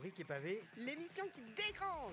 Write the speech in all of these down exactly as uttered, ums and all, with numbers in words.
Briques et Pavés, l'émission qui dégrange.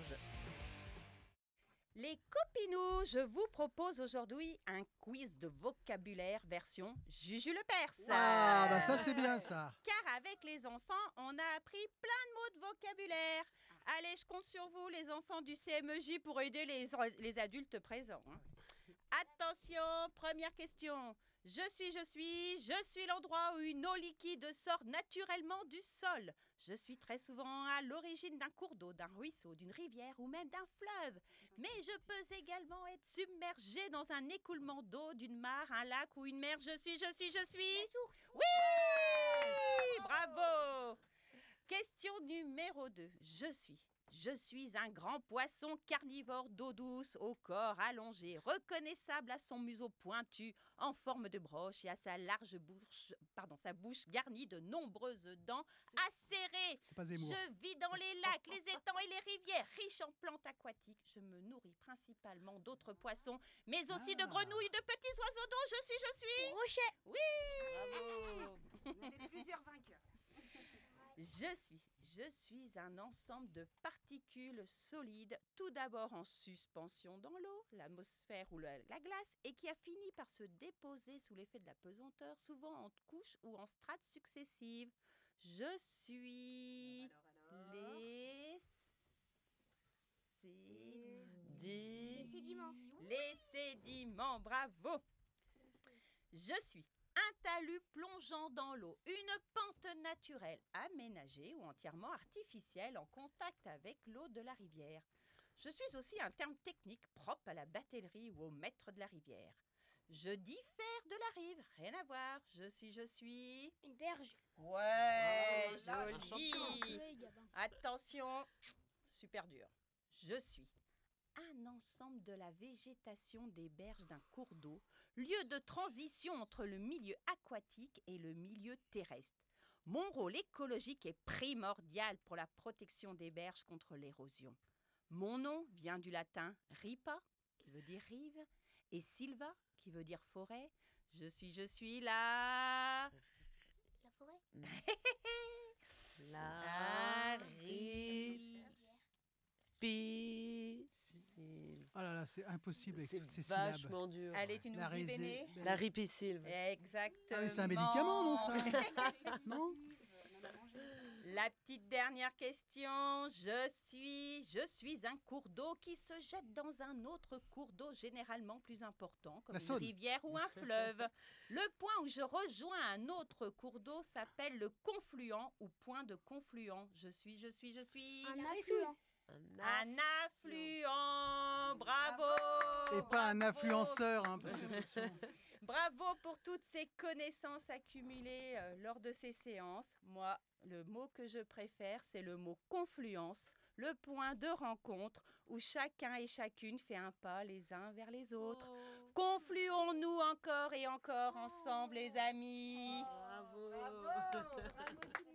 Les copinous, je vous propose aujourd'hui un quiz de vocabulaire version Juju le Perse. Ah, bah ça c'est bien ça. Car avec les enfants, on a appris plein de mots de vocabulaire. Allez, je compte sur vous, les enfants du C M E J, pour aider les, les adultes présents. hein. Attention, première question. Je suis, je suis, je suis l'endroit où une eau liquide sort naturellement du sol. Je suis très souvent à l'origine d'un cours d'eau, d'un ruisseau, d'une rivière ou même d'un fleuve. Mais je peux également être submergé dans un écoulement d'eau, d'une mare, un lac ou une mer. Je suis, je suis, je suis... La source. Oui! Bravo! Question numéro deux. Je suis. Je suis un grand poisson carnivore d'eau douce au corps allongé, reconnaissable à son museau pointu en forme de broche et à sa large bouche, pardon, sa bouche garnie de nombreuses dents acérées. C'est pas Zemmour. Je vis dans les lacs, les étangs et les rivières, riches en plantes aquatiques. Je me nourris principalement d'autres poissons, mais aussi Ah. de grenouilles, de petits oiseaux d'eau. Je suis, je suis... Rocher. Oui! Bravo. On avait plusieurs vainqueurs. Je suis, je suis un ensemble de particules solides, tout d'abord en suspension dans l'eau, l'atmosphère ou la, la glace, et qui a fini par se déposer sous l'effet de la pesanteur, souvent en couches ou en strates successives. Je suis Alors, alors. les... sé- Les sédiments. les sédiments, bravo. Je suis un talus plongeant dans l'eau, une pente naturelle aménagée ou entièrement artificielle en contact avec l'eau de la rivière. Je suis aussi un terme technique propre à la batellerie ou au maître de la rivière. Je diffère de la rive, rien à voir. Je suis, je suis... Une berge. Ouais, Oh là, joli. Oui, Gabin. Attention, super dur. Je suis un ensemble de la végétation des berges d'un cours d'eau, lieu de transition entre le milieu aquatique et le milieu terrestre. Mon rôle écologique est primordial pour la protection des berges contre l'érosion. Mon nom vient du latin ripa, qui veut dire rive, et silva, qui veut dire forêt. Je suis, je suis là. La forêt. La rive. Piscine. Oh là là, c'est impossible avec C'est toutes ces syllabes. vachement dur. Allez, tu nous La dis, risée- Béné. La ripisylve. Exactement. Ah, mais c'est un médicament, non, ça Non. La petite dernière question. Je suis, je suis un cours d'eau qui se jette dans un autre cours d'eau généralement plus important, comme La une Saône. rivière ou un fleuve. Le point où je rejoins un autre cours d'eau s'appelle le confluent ou point de confluent. Je suis, je suis, je suis... Un affluent. Un affluent. Bravo. Et pas un bravo. influenceur, hein, parce que, attention. Bravo pour toutes ces connaissances accumulées euh, lors de ces séances. Moi, le mot que je préfère, c'est le mot confluence, le point de rencontre où chacun et chacune fait un pas les uns vers les autres. Confluons-nous encore et encore ensemble, les amis. Bravo. Bravo. Bravo tout le monde.